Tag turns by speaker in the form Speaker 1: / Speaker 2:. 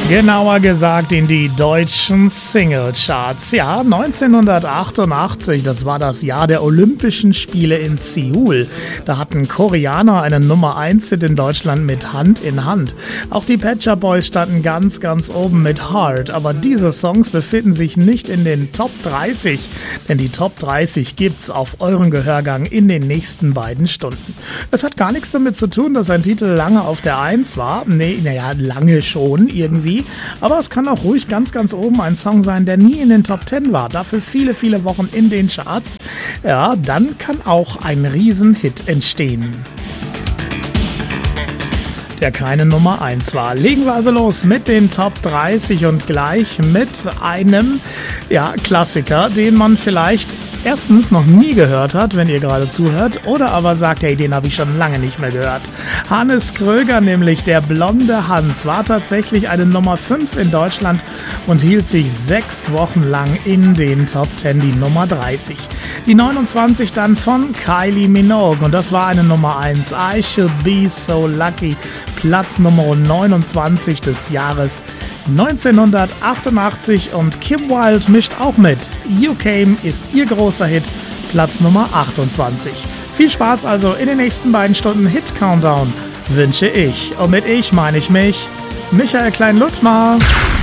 Speaker 1: Genauer gesagt in die deutschen Singlecharts. Ja, 1988, das war das Jahr der Olympischen Spiele in Seoul. Da hatten Koreaner einen Nummer-1-Hit in Deutschland mit Hand in Hand. Auch die Pet Shop Boys standen ganz, ganz oben mit Heart. Aber diese Songs befinden sich nicht in den Top 30, denn die Top 30 gibt's auf euren Gehörgang in den nächsten beiden Stunden. Es hat gar nichts damit zu tun, dass ein Titel lange auf der 1 war. Nee, naja, lange schon irgendwie. Aber es kann auch ruhig ganz, ganz oben ein Song sein, der nie in den Top 10 war. Dafür viele, viele Wochen in den Charts. Ja, dann kann auch ein Riesenhit entstehen, der keine Nummer 1 war. Legen wir also los mit den Top 30 und gleich mit einem Klassiker, den man vielleicht erstens noch nie gehört hat, wenn ihr gerade zuhört, oder aber sagt, hey, den habe ich schon lange nicht mehr gehört. Hannes Kröger, nämlich der blonde Hans, war tatsächlich eine Nummer 5 in Deutschland und hielt sich 6 Wochen lang in den Top 10, die Nummer 30. Die 29 dann von Kylie Minogue und das war eine Nummer 1, I Should Be So Lucky, Platz Nummer 29 des Jahres 1988 und Kim Wilde mischt auch mit. You Came ist ihr großer Hit, Platz Nummer 28. Viel Spaß also in den nächsten beiden Stunden Hit Countdown wünsche ich. Und mit ich meine ich mich, Michael Klein-Ludmar.